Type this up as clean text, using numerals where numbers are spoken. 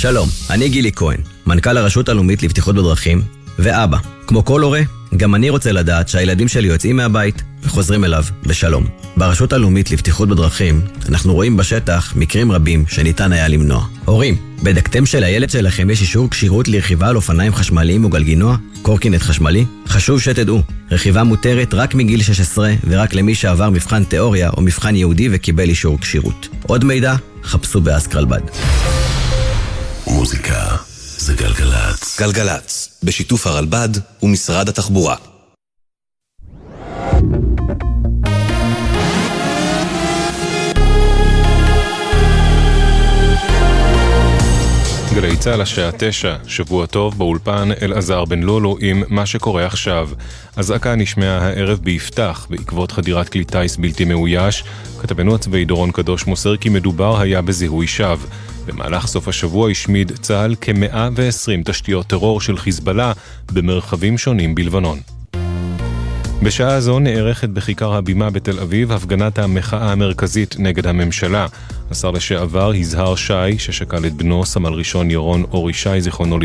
שלום, אני גילי כהן, מנכ"ל הרשות הלאומית לבטיחות בדרכים ואבא. כמו כל הורה, גם אני רוצה לדעת שהילדים שלי יוצאים מהבית וחוזרים אליו בשלום. ברשות הלאומית לבטיחות בדרכים אנחנו רואים בשטח מקרים רבים שניתן היה למנוע. הורים, בדקתם שלילד שלכם יש אישור כשירות לרכיבה על אופניים חשמליים או גלגינוע, קורקינט חשמלי? חשוב שתדעו, רכיבה מותרת רק מגיל 16 ורק למי שעבר מבחן תיאוריה או מבחן יהודי וקיבל אישור כשירות. עוד מידע, חפשו באסקרלבד. מוזיקה זה גלגלץ. גלגלץ, בשיתוף הרלב"ד ומשרד התחבורה. גלי צהל השעה 9, שבוע טוב, באולפן אלעזר בן לולו עם מה שקורה עכשיו. אזעקה נשמעה הערב ביפתח בעקבות חדירת כלי טיס בלתי מאויש. כתבנו הצבאי דורון קדוש מוסר כי מדובר היה בזיהוי שווא. במהלך סוף השבוע השמיד צה"ל כ-120 תשתיות טרור של חיזבאללה במרחבים שונים בלבנון. בשעה זו נערכת בכיכר הבימה בתל אביב הפגנת המחאה המרכזית נגד הממשלה. השר לשעבר יזהר שי, ששקל את בנו סמל ראשון ירון אורי שי זיכרונו